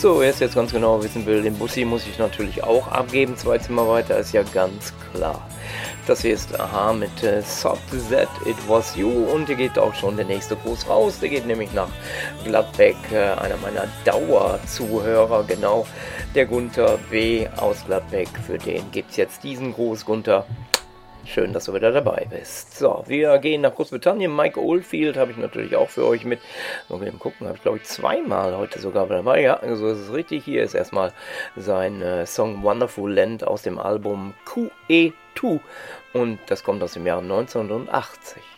So, wer es jetzt ganz genau wissen will, den Bussi muss ich natürlich auch abgeben. 2 Zimmer weiter ist ja ganz klar. Das hier ist Aha mit Soft That It Was You und hier geht auch schon der nächste Gruß raus. Der geht nämlich nach Gladbeck, einer meiner Dauerzuhörer, genau, der Gunther B. aus Gladbeck. Für den gibt es jetzt diesen Gruß, Gunther. Schön, dass du wieder dabei bist. So, wir gehen nach Großbritannien. Mike Oldfield habe ich natürlich auch für euch mit. Mal gucken, habe ich glaube ich 2-mal heute sogar dabei. Ja, also ist es richtig. Hier ist erstmal sein Song Wonderful Land aus dem Album QE2 und das kommt aus dem Jahr 1980.